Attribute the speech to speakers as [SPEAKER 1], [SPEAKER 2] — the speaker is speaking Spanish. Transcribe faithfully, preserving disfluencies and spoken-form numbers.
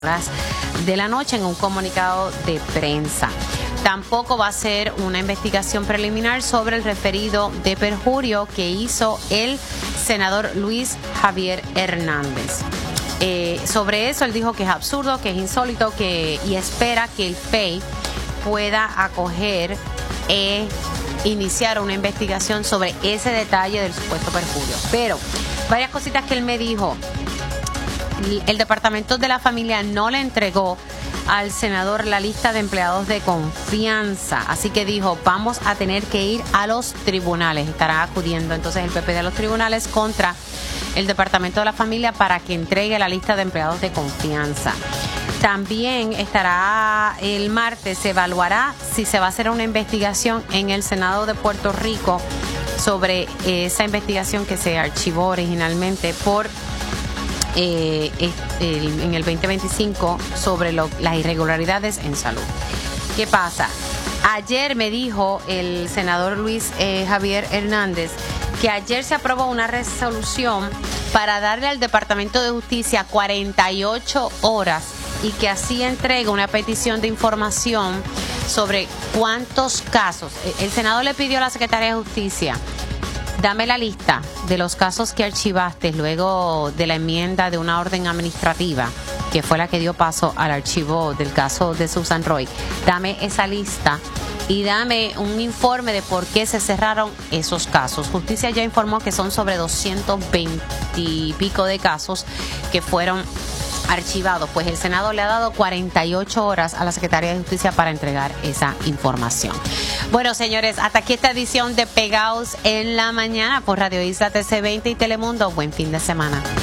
[SPEAKER 1] horas de la noche en un comunicado de prensa. Tampoco va a ser una investigación preliminar sobre el referido de perjurio que hizo el senador Luis Javier Hernández. Eh, sobre eso él dijo que es absurdo, que es insólito, que y espera que el F E I pueda acoger e iniciar una investigación sobre ese detalle del supuesto perjurio. Pero varias cositas que él me dijo. El Departamento de la Familia no le entregó al senador la lista de empleados de confianza, así que dijo, vamos a tener que ir a los tribunales. Estará acudiendo entonces el P P de los tribunales contra el Departamento de la Familia para que entregue la lista de empleados de confianza. También estará el martes, se evaluará si se va a hacer una investigación en el Senado de Puerto Rico sobre esa investigación que se archivó originalmente por Eh, el, en el veinte veinticinco sobre lo, las irregularidades en salud. ¿Qué pasa? Ayer me dijo el senador Luis eh, Javier Hernández que ayer se aprobó una resolución para darle al Departamento de Justicia cuarenta y ocho horas y que así entregue una petición de información sobre cuántos casos. El senador le pidió a la Secretaría de Justicia: dame la lista de los casos que archivaste luego de la enmienda de una orden administrativa, que fue la que dio paso al archivo del caso de Susan Roy. Dame esa lista y dame un informe de por qué se cerraron esos casos. Justicia ya informó que son sobre doscientos veinte y pico de casos que fueron archivados. Pues el Senado le ha dado cuarenta y ocho horas a la Secretaría de Justicia para entregar esa información. Bueno, señores, hasta aquí esta edición de Pegados en la Mañana por Radio Isla T C veinte y Telemundo. Buen fin de semana.